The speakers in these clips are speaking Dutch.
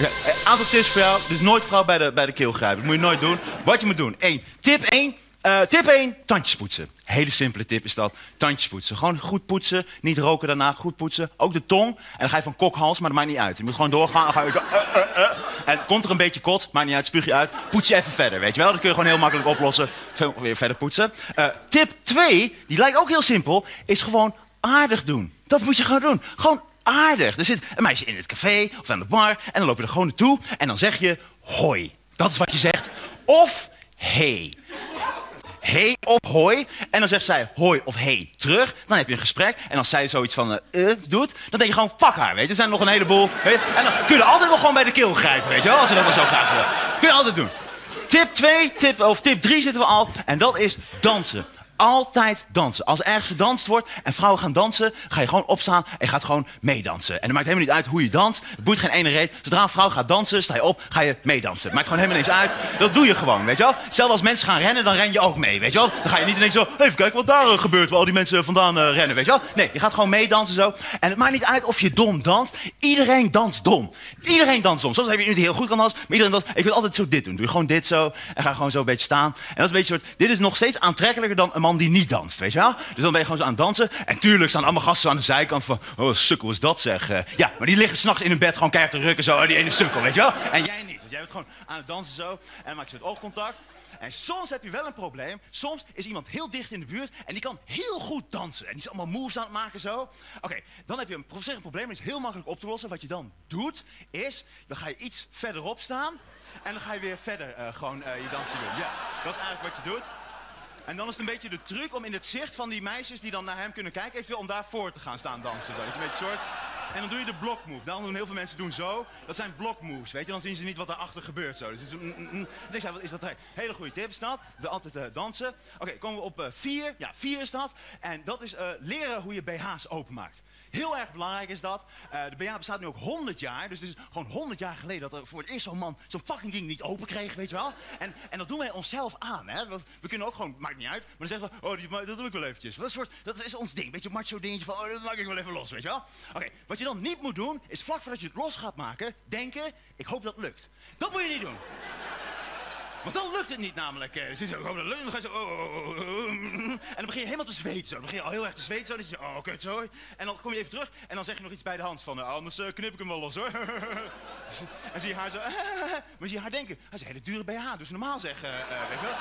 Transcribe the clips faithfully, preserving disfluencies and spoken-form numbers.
Een aantal tips voor jou. Dus nooit vrouw bij de, bij de keel grijpen. Dat moet je nooit doen. Wat je moet doen. Eén. Tip één. Uh, tip één. Tandjes poetsen. Hele simpele tip is dat. Tandjes poetsen. Gewoon goed poetsen. Niet roken daarna. Goed poetsen. Ook de tong. En dan ga je van kokhals, maar dat maakt niet uit. Je moet gewoon doorgaan. Dan ga je zo... Uh, uh, uh. En komt er een beetje kot. Maakt niet uit. Spuug je uit. Poets je even verder. Weet je wel. Dat kun je gewoon heel makkelijk oplossen. Weer verder poetsen. Uh, tip twee. Die lijkt ook heel simpel. Is gewoon aardig doen. Dat moet je gewoon doen. Gewoon aardig. Er zit een meisje in het café of aan de bar en dan loop je er gewoon naartoe en dan zeg je hoi. Dat is wat je zegt. Of hey. Hey of hoi. En dan zegt zij hoi of hey terug. Dan heb je een gesprek. En als zij zoiets van uh, uh, doet, dan denk je gewoon fuck haar. Weet je, er zijn nog een heleboel. Weet je? En dan kun je er altijd nog gewoon bij de keel grijpen. Weet je wel, als je dat wel zo graag wil. Kun je altijd doen. Tip twee, tip, of tip drie zitten we al. En dat is dansen. Altijd dansen. Als er ergens gedanst wordt en vrouwen gaan dansen, ga je gewoon opstaan en je gaat gewoon meedansen. En het maakt helemaal niet uit hoe je danst. Het boeit geen ene reet. Zodra een vrouw gaat dansen, sta je op, ga je meedansen. Het maakt gewoon helemaal niks uit. Dat doe je gewoon, weet je wel. Zelfs als mensen gaan rennen, dan ren je ook mee, weet je wel. Dan ga je niet ineens zo, even kijken wat daar uh, gebeurt, waar al die mensen vandaan uh, rennen, weet je wel. Nee, je gaat gewoon meedansen zo. En het maakt niet uit of je dom danst. Iedereen danst dom. Iedereen danst dom. Soms heb je iemand die heel goed kan dansen, maar iedereen danst. Ik wil altijd zo dit doen. Doe je gewoon dit zo en ga gewoon zo een beetje staan. En dat is een beetje soort, dit is nog steeds aantrekkelijker dan een man die niet danst, weet je wel? Dus dan ben je gewoon zo aan het dansen. En tuurlijk staan allemaal gasten aan de zijkant van, oh, sukkel is dat zeg. Uh, ja, maar die liggen s'nachts in hun bed gewoon keihard te rukken zo, oh, die ene sukkel, weet je wel? En jij niet, want jij bent gewoon aan het dansen zo. En dan maak je het oogcontact. En soms heb je wel een probleem. Soms is iemand heel dicht in de buurt en die kan heel goed dansen. En die is allemaal moves aan het maken zo. Oké, okay, dan heb je een, op zich een probleem. Dat is heel makkelijk op te lossen. Wat je dan doet, is, dan ga je iets verderop staan. En dan ga je weer verder uh, gewoon uh, je dansen doen. Ja, dat is eigenlijk wat je doet. En dan is het een beetje de truc om in het zicht van die meisjes die dan naar hem kunnen kijken, eventueel om daar voor te gaan staan dansen. Zo. Dat je een beetje soort... En dan doe je de blokmove. Dan doen heel veel mensen doen zo. Dat zijn blokmoves, weet je. Dan zien ze niet wat daarachter gebeurt zo. Dus het is, mm, mm, dus is dat een hele goede tip, is dat. We altijd uh, dansen. Oké, okay, komen we op uh, vier. Ja, vier is dat. En dat is uh, leren hoe je B H's openmaakt. Heel erg belangrijk is dat. Uh, de B H bestaat nu ook honderd jaar. Dus het is gewoon honderd jaar geleden dat er voor het eerst zo'n man zo'n fucking ding niet open kreeg, weet je wel. En, en dat doen wij onszelf aan, hè. Want we kunnen ook gewoon, maakt niet uit. Maar dan zeggen we, oh, die, dat doe ik wel eventjes. Dat is, soort, dat is ons ding, beetje een macho dingetje van, oh, dat maak ik wel even los, weet je wel. Oké, okay, wat je dan niet moet doen, is vlak voordat je het los gaat maken, denken, ik hoop dat het lukt. Dat moet je niet doen. Want dan lukt het niet namelijk. Uh, zo, oh, dat lukt, dan ga je zo, oh, oh, oh, oh. En dan begin je helemaal te zweten zo. Dan begin je al heel erg te zweten zo. Dan zeg je, oh, kut zo. En dan kom je even terug en dan zeg je nog iets bij de hand van, uh, anders uh, knip ik hem wel los hoor. En zie je haar zo, uh, maar zie je haar denken, hij is een hele dure B H, dus normaal zeg, uh, uh, weet je wel.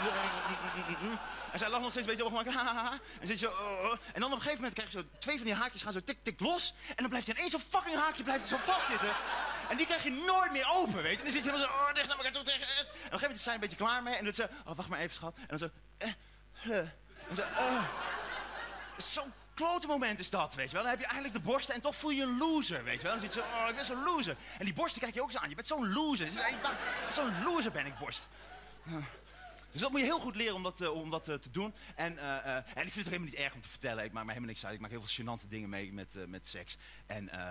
En zij lacht nog steeds een beetje ongemakkelijk. En zit zo, oh, oh. En dan op een gegeven moment krijg je zo, twee van die haakjes gaan zo tik tik los. En dan blijft hij ineens zo'n fucking haakje blijft zo vastzitten. En die krijg je nooit meer open, weet je. En dan zit je helemaal zo, oh, dicht naar elkaar toe tegen. En op een gegeven moment zijn een beetje klaar mee en dan zo, oh, wacht maar even schat. En dan zo, eh, eh. En zo, oh. Zo'n klote moment is dat, weet je wel. Dan heb je eigenlijk de borsten en toch voel je een loser, weet je wel. Dan zit je zo, oh, ik ben zo'n loser. En die borsten krijg je ook zo aan. Je bent zo'n loser. Zo'n loser ben ik, borst. Dus dat moet je heel goed leren om dat, uh, om dat uh, te doen. En, uh, uh, en ik vind het helemaal niet erg om te vertellen. Ik maak me helemaal niks uit. Ik maak heel veel gênante dingen mee met, uh, met seks. En, uh,